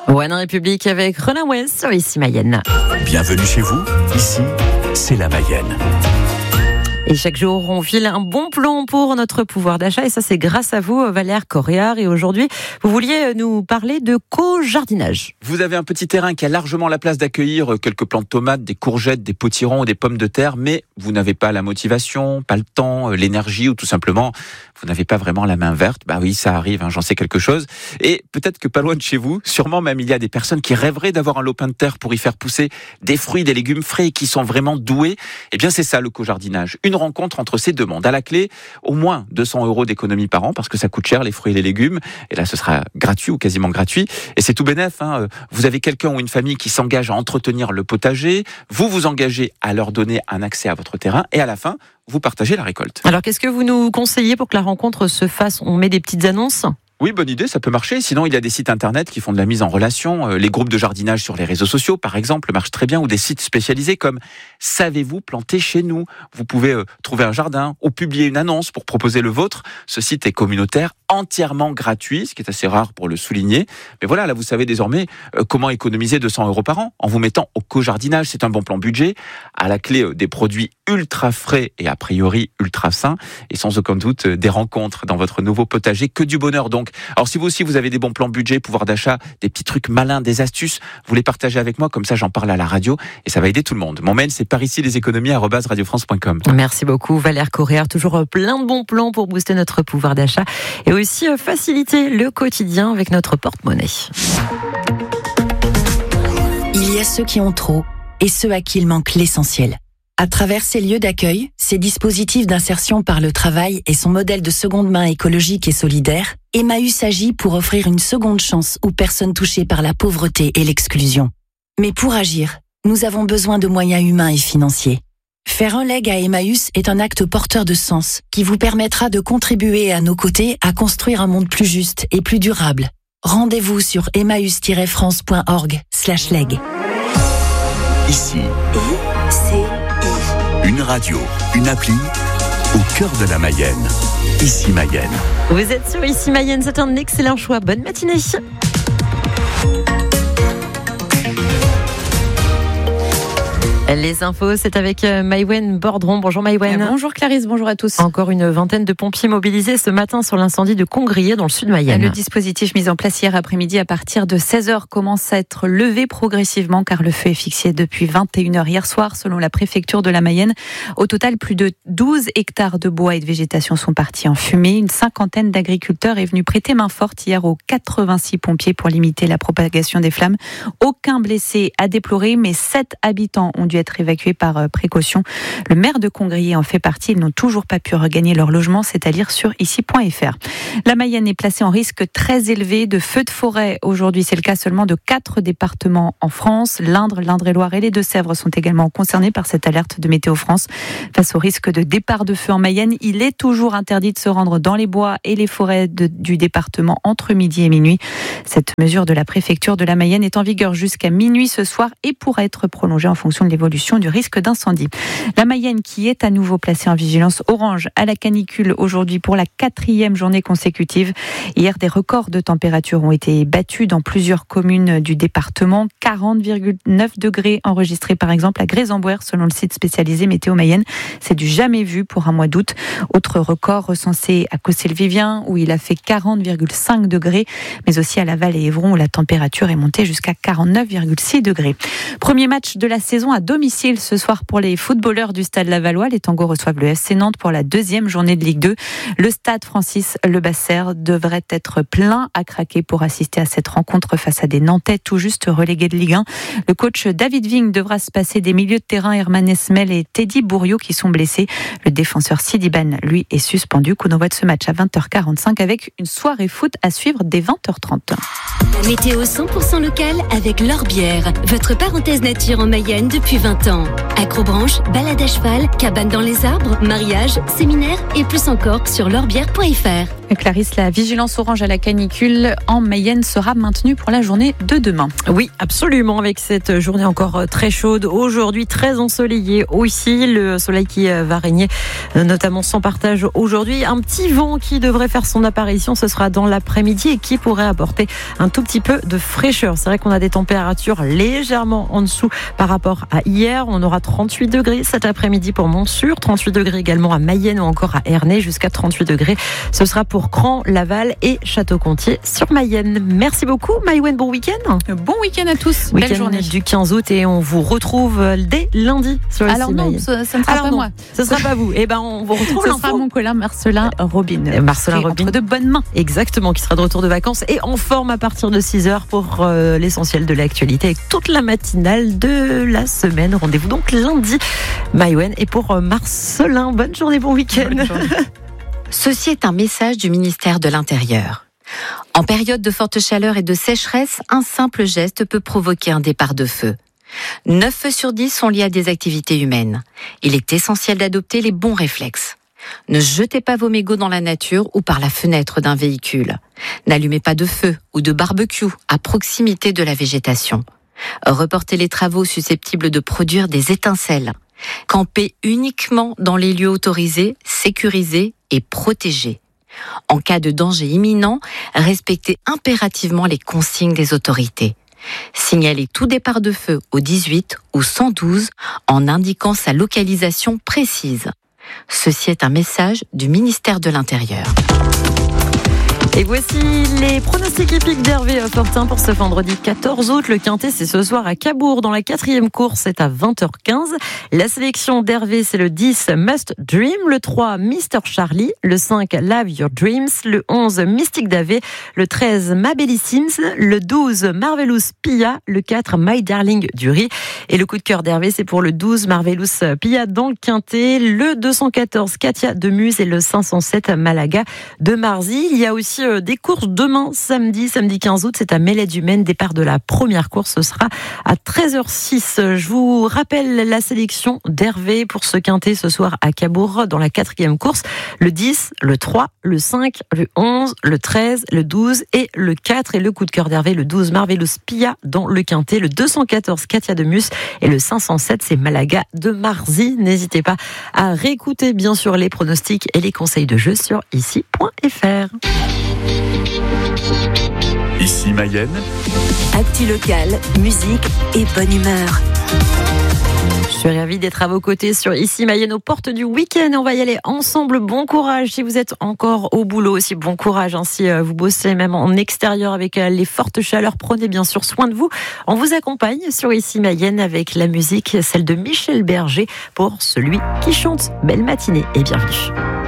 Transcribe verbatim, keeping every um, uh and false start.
One République avec Ronan West sur Ici Mayenne. Bienvenue chez vous, ici, c'est la Mayenne. Et chaque jour, on file un bon plan pour notre pouvoir d'achat. Et ça, c'est grâce à vous, Valère Corréard. Et aujourd'hui, vous vouliez nous parler de co-jardinage. Vous avez un petit terrain qui a largement la place d'accueillir quelques plants de tomates, des courgettes, des potirons ou des pommes de terre. Mais vous n'avez pas la motivation, pas le temps, l'énergie ou tout simplement, vous n'avez pas vraiment la main verte. Bah oui, ça arrive, hein, j'en sais quelque chose. Et peut-être que pas loin de chez vous, sûrement même il y a des personnes qui rêveraient d'avoir un lopin de terre pour y faire pousser des fruits, des légumes frais et qui sont vraiment doués. Eh bien, c'est ça le co-jardinage. Une rencontre entre ces deux mondes. À la clé, au moins deux cents euros d'économie par an parce que ça coûte cher les fruits et les légumes. Et là, ce sera gratuit ou quasiment gratuit. Et c'est tout bénef, hein. Vous avez quelqu'un ou une famille qui s'engage à entretenir le potager. Vous vous engagez à leur donner un accès à votre terrain. Et à la fin, vous partagez la récolte. Alors, qu'est-ce que vous nous conseillez pour que la rencontre se fasse ? On met des petites annonces ? Oui, bonne idée, ça peut marcher. Sinon, il y a des sites internet qui font de la mise en relation. Les groupes de jardinage sur les réseaux sociaux, par exemple, marchent très bien, ou des sites spécialisés comme « Savez-vous planter chez nous ?» Vous pouvez euh, trouver un jardin ou publier une annonce pour proposer le vôtre. Ce site est communautaire, entièrement gratuit, ce qui est assez rare pour le souligner. Mais voilà, là, vous savez désormais euh, comment économiser deux cents euros par an en vous mettant au co-jardinage. C'est un bon plan budget. À la clé, euh, des produits ultra frais et a priori ultra sains. Et sans aucun doute, euh, des rencontres dans votre nouveau potager. Que du bonheur donc. Alors si vous aussi vous avez des bons plans budget, pouvoir d'achat, des petits trucs malins, des astuces, vous les partagez avec moi, comme ça j'en parle à la radio et ça va aider tout le monde. Mon mail c'est par ici les économies arobase radio france point com. Merci beaucoup Valère Corréard, toujours plein de bons plans pour booster notre pouvoir d'achat et aussi faciliter le quotidien avec notre porte-monnaie. Il y a ceux qui ont trop et ceux à qui il manque l'essentiel. À travers ces lieux d'accueil, ces dispositifs d'insertion par le travail et son modèle de seconde main écologique et solidaire, Emmaüs agit pour offrir une seconde chance aux personnes touchées par la pauvreté et l'exclusion. Mais pour agir, nous avons besoin de moyens humains et financiers. Faire un leg à Emmaüs est un acte porteur de sens qui vous permettra de contribuer à nos côtés à construire un monde plus juste et plus durable. Rendez-vous sur emmaüs tiret france point org slash leg. Ici, Et c'est une radio, une appli, au cœur de la Mayenne. Ici Mayenne. Vous êtes sur Ici Mayenne, c'est un excellent choix. Bonne matinée. Les infos, c'est avec Maïwen Bordron. Bonjour Maïwen. Bonjour Clarisse, bonjour à tous. Encore une vingtaine de pompiers mobilisés ce matin sur l'incendie de Congrier dans le sud Mayenne. Le dispositif mis en place hier après-midi à partir de seize heures commence à être levé progressivement car le feu est fixé depuis vingt et une heures hier soir selon la préfecture de la Mayenne. Au total, plus de douze hectares de bois et de végétation sont partis en fumée. Une cinquantaine d'agriculteurs est venue prêter main forte hier aux quatre-vingt-six pompiers pour limiter la propagation des flammes. Aucun blessé à déplorer, mais sept habitants ont dû être évacués par précaution. Le maire de Congrier en fait partie. Ils n'ont toujours pas pu regagner leur logement, c'est à lire sur ici point f r. La Mayenne est placée en risque très élevé de feux de forêt. Aujourd'hui, c'est le cas seulement de quatre départements en France. L'Indre, l'Indre-et-Loire et les Deux-Sèvres sont également concernés par cette alerte de Météo France. Face au risque de départ de feu en Mayenne, il est toujours interdit de se rendre dans les bois et les forêts de, du département entre midi et minuit. Cette mesure de la préfecture de la Mayenne est en vigueur jusqu'à minuit ce soir et pourrait être prolongée en fonction de l'évolution du risque d'incendie. La Mayenne qui est à nouveau placée en vigilance orange à la canicule aujourd'hui pour la quatrième journée consécutive. Hier, des records de température ont été battus dans plusieurs communes du département. quarante virgule neuf degrés enregistrés par exemple à Grésambouère selon le site spécialisé Météo Mayenne. C'est du jamais vu pour un mois d'août. Autre record recensé à Cossé-le-Vivien où il a fait quarante virgule cinq degrés, mais aussi à Laval et Évron où la température est montée jusqu'à quarante-neuf virgule six degrés. Premier match de la saison à domicile ce soir pour les footballeurs du Stade Lavallois. Les Tangos reçoivent le F C Nantes pour la deuxième journée de Ligue deux. Le Stade Francis Lebasser devrait être plein à craquer pour assister à cette rencontre face à des Nantais tout juste relégués de Ligue un. Le coach David Vigne devra se passer des milieux de terrain Herman Esmel et Teddy Bourriot qui sont blessés. Le défenseur Sidi Ban, lui, est suspendu. Coup d'envoi de ce match à vingt heures quarante-cinq avec une soirée foot à suivre dès vingt heures trente. La météo cent pour cent locale avec L'Orbière, votre parenthèse nature en Mayenne depuis vingt ans. Acrobranche, balade à cheval, cabane dans les arbres, mariage, séminaire et plus encore sur l'orbière point f r. Clarisse, la vigilance orange à la canicule en Mayenne sera maintenue pour la journée de demain. Oui, absolument, avec cette journée encore très chaude. Aujourd'hui, très ensoleillée aussi. Le soleil qui va régner, notamment sans partage aujourd'hui. Un petit vent qui devrait faire son apparition, ce sera dans l'après-midi et qui pourrait apporter un tout petit petit peu de fraîcheur. C'est vrai qu'on a des températures légèrement en dessous par rapport à hier. On aura trente-huit degrés cet après-midi pour Montsûr, trente-huit degrés également à Mayenne ou encore à Ernée, jusqu'à trente-huit degrés. Ce sera pour Cran, Laval et Château-Contier sur Mayenne. Merci beaucoup Maïwenn, bon week-end. Bon week-end à tous, week-end belle journée. Du quinze août et on vous retrouve dès lundi sur le Alors non, ce, ce ne sera Alors pas non, moi. Ce ne sera pas vous. Eh ben on vous retrouve. Ce sera mon collègue Marcelin Robin. Euh, Marcelin Robin. Entre de bonnes mains. Exactement, qui sera de retour de vacances et en forme à partir de six heures pour euh, l'essentiel de l'actualité avec toute la matinale de la semaine. Rendez-vous donc lundi, Maïwenn. Et pour euh, Marcelin, bonne journée, bon week-end. Bonne journée. Ceci est un message du ministère de l'Intérieur. En période de forte chaleur et de sécheresse, un simple geste peut provoquer un départ de feu. neuf feux sur dix sont liés à des activités humaines. Il est essentiel d'adopter les bons réflexes. Ne jetez pas vos mégots dans la nature ou par la fenêtre d'un véhicule. N'allumez pas de feu ou de barbecue à proximité de la végétation. Reportez les travaux susceptibles de produire des étincelles. Campez uniquement dans les lieux autorisés, sécurisés et protégés. En cas de danger imminent, respectez impérativement les consignes des autorités. Signalez tout départ de feu au dix-huit ou cent douze en indiquant sa localisation précise. Ceci est un message du ministère de l'Intérieur. Et voici les pronostics épiques d'Hervé Fortin pour ce vendredi quatorze août. Le quintet, c'est ce soir à Cabourg. Dans la quatrième course, c'est à vingt heures quinze. La sélection d'Hervé, c'est le dix, Must Dream. Le trois, Mister Charlie. Le cinq, Love Your Dreams. Le onze, Mystic Davé. Le treize, Ma Bellissims. Le douze, Marvelous Pia. Le quatre, My Darling Dury. Et le coup de cœur d'Hervé, c'est pour le douze, Marvelous Pia dans le quintet. Le deux cent quatorze, Katia de Muse. Et le cinq cent sept, Malaga de Marzy. Il y a aussi des courses demain, samedi, samedi quinze août, c'est à Mélède-Humaine, départ de la première course, ce sera à treize heures six. Je vous rappelle la sélection d'Hervé pour ce quintet ce soir à Cabourg dans la quatrième course, le dix, le trois, le cinq, le onze, le treize, le douze et le quatre, et le coup de cœur d'Hervé, le douze, Marvelous Pia dans le quintet, le deux cent quatorze, Katia de Mus et le cinq cent sept, c'est Malaga de Marzy. N'hésitez pas à réécouter bien sûr les pronostics et les conseils de jeu sur ici point f r. Ici Mayenne. Actu locale, musique et bonne humeur. Je suis ravie d'être à vos côtés sur Ici Mayenne aux portes du week-end. On va y aller ensemble. Bon courage si vous êtes encore au boulot aussi. Bon courage hein, si vous bossez même en extérieur avec les fortes chaleurs. Prenez bien sûr soin de vous. On vous accompagne sur Ici Mayenne avec la musique, celle de Michel Berger pour Celui qui chante. Belle matinée et bienvenue.